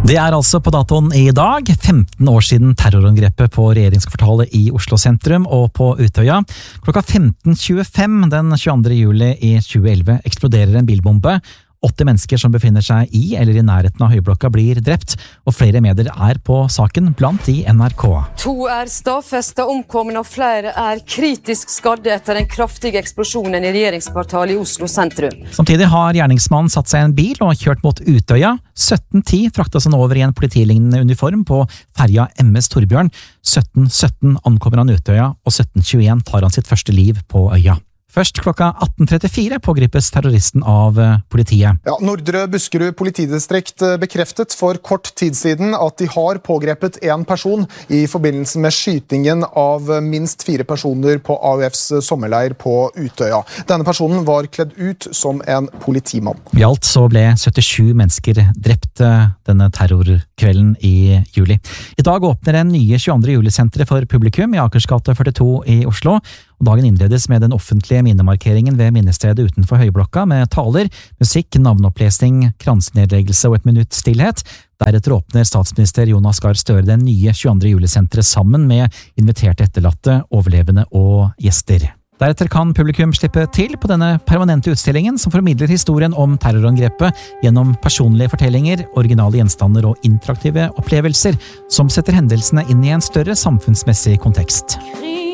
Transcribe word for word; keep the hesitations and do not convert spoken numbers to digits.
Det er altså på datoen i dag, femten år siden terrorangrepet på regjeringskvartalet i Oslo sentrum og på Utøya. Klokka femten tjuefem den tjueandre juli i tjueelleve eksploderer en bilbombe. åtti mennesker som befinner seg i eller i nærheten av høyblokka blir drept, og flere medier er på saken, blant de N R K. To er stadfestet omkomne og flere er kritisk skadde etter den kraftige eksplosjonen i regjeringskvartalet i Oslo sentrum. Samtidig har gjerningsmannen satt seg i en bil og kjørt mot Utøya. sytten ti fraktes han over i en politilignende uniform på ferja M S Torbjørn. sytten sytten ankommer han Utøya, og sytten tjueen tar han sitt første liv på øya. Først klokka atten trettifire pågripes terroristen av politiet. Ja, Nordre Buskerud politidistrikt bekreftet for kort tid siden at de har pågrepet en person i forbindelse med skytingen av minst fire personer på A U Fs sommerleir på Utøya. Denne personen var kledd ut som en politimann. I alt så ble syttisju mennesker drept denne terrorkvelden i juli. I dag åpner en nye tjueandre juli-senteret for publikum i Akersgate førtito i Oslo. Og dagen innledes med den offentlige minnemarkeringen ved minnestedet utenfor Høyblokka med taler, musikk, navneopplesning, kransenedleggelse og et minutt stillhet. Deretter åpner statsminister Jonas Gahr Støre den nye tjueandre juli-senteret sammen med inviterte etterlatte, overlevende og gjester. Deretter kan publikum slippe til på denne permanente utstillingen som formidler historien om terrorangrepet gjennom personlige fortellinger, originale gjenstander og interaktive opplevelser som setter hendelsene inn i en større samfunnsmessig kontekst.